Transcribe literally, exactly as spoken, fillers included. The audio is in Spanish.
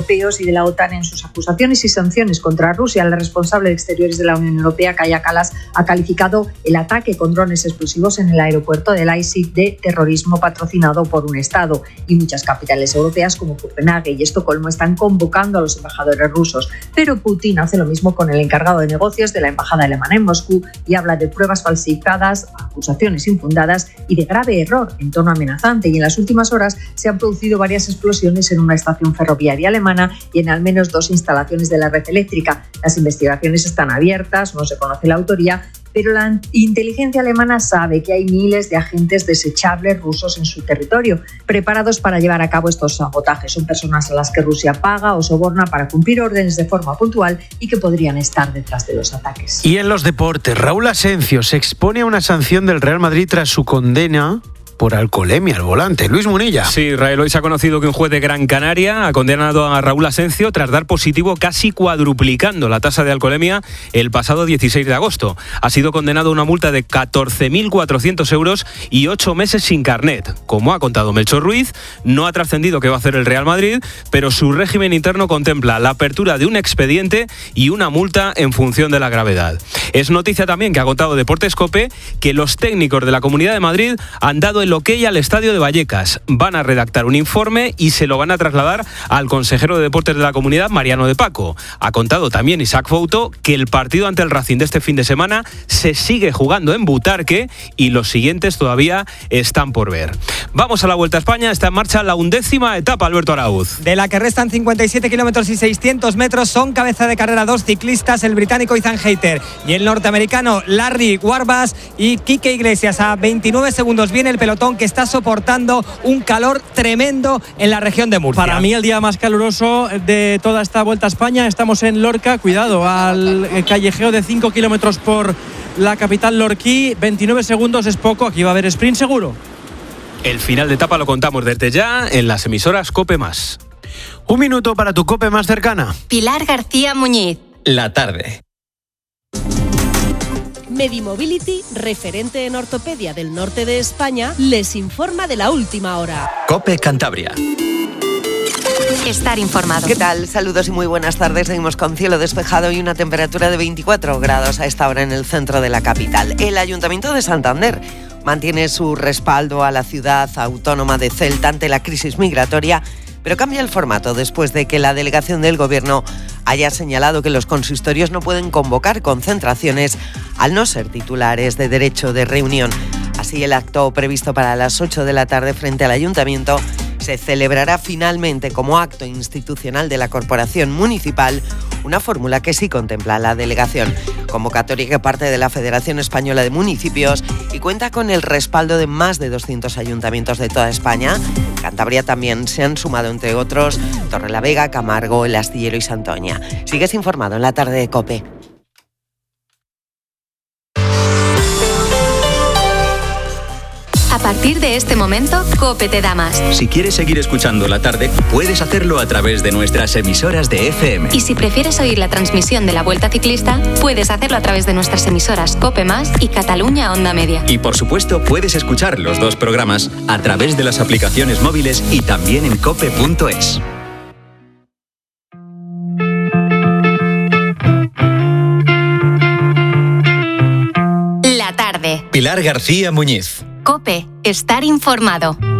europeos y de la OTAN en sus acusaciones y sanciones contra Rusia. La responsable de Exteriores de la Unión Europea, Kaja Kallas, ha calificado el ataque con drones explosivos en el aeropuerto de Leipzig de terrorismo patrocinado por un Estado. Y muchas capitales europeas como Copenhague y Estocolmo están convocando a los embajadores rusos. Pero Putin hace lo mismo con el encargado de negocios de la embajada alemana en Moscú y habla de pruebas falsificadas, acusaciones infundadas y de grave error en tono amenazante. Y en las últimas horas se han producido varias explosiones en una estación ferroviaria alemana y en al menos dos instalaciones de la red eléctrica. Las investigaciones están abiertas, no se conoce la autoría, pero la inteligencia alemana sabe que hay miles de agentes desechables rusos en su territorio, preparados para llevar a cabo estos sabotajes. Son personas a las que Rusia paga o soborna para cumplir órdenes de forma puntual y que podrían estar detrás de los ataques. Y en los deportes, Raúl Asencio se expone a una sanción del Real Madrid tras su condena por alcoholemia al volante. Luis Munilla. Sí, Israel, hoy se ha conocido que un juez de Gran Canaria ha condenado a Raúl Asencio tras dar positivo, casi cuadruplicando la tasa de alcoholemia el pasado dieciséis de agosto. Ha sido condenado a una multa de catorce mil cuatrocientos euros y ocho meses sin carnet. Como ha contado Melchor Ruiz, no ha trascendido qué va a hacer el Real Madrid, pero su régimen interno contempla la apertura de un expediente y una multa en función de la gravedad. Es noticia también que ha contado Deportes COPE que los técnicos de la Comunidad de Madrid han dado el ok al estadio de Vallecas. Van a redactar un informe y se lo van a trasladar al consejero de Deportes de la Comunidad, Mariano de Paco. Ha contado también Isaac Fouto que el partido ante el Racing de este fin de semana se sigue jugando en Butarque y los siguientes todavía están por ver. Vamos a la Vuelta a España. Está en marcha la undécima etapa, Alberto Arauz. De la que restan cincuenta y siete kilómetros y seiscientos metros, son cabeza de carrera dos ciclistas, el británico Ethan Hayter y el norteamericano Larry Warbasse y Quique Iglesias. A veintinueve segundos viene el pelotón que está soportando un calor tremendo en la región de Murcia. Para mí el día más caluroso de toda esta Vuelta a España. Estamos en Lorca, cuidado, al callejeo de cinco kilómetros por la capital lorquí. veintinueve segundos es poco, aquí va a haber sprint seguro. El final de etapa lo contamos desde ya en las emisoras COPE más. Un minuto para tu COPE más cercana. Pilar García Muñiz. La tarde. Medimobility, referente en ortopedia del norte de España, les informa de la última hora. COPE Cantabria. Estar informado. ¿Qué tal? Saludos y muy buenas tardes. Seguimos con cielo despejado y una temperatura de veinticuatro grados a esta hora en el centro de la capital. El Ayuntamiento de Santander mantiene su respaldo a la ciudad autónoma de Celta ante la crisis migratoria, pero cambia el formato después de que la delegación del Gobierno haya señalado que los consistorios no pueden convocar concentraciones al no ser titulares de derecho de reunión. Así, el acto previsto para las ocho de la tarde frente al Ayuntamiento se celebrará finalmente como acto institucional de la Corporación Municipal, una fórmula que sí contempla la delegación. Convocatoria que parte de la Federación Española de Municipios y cuenta con el respaldo de más de doscientos ayuntamientos de toda España. Cantabria también se han sumado, entre otros, Torrelavega, Camargo, El Astillero y Santoña. Sigues informado en la tarde de COPE. A partir de este momento, COPE te da más. Si quieres seguir escuchando la tarde, puedes hacerlo a través de nuestras emisoras de F M. Y si prefieres oír la transmisión de la Vuelta Ciclista, puedes hacerlo a través de nuestras emisoras COPE Más y Cataluña Onda Media. Y por supuesto, puedes escuchar los dos programas a través de las aplicaciones móviles y también en cope punto es. La tarde. Pilar García Muñiz. COPE. Estar informado.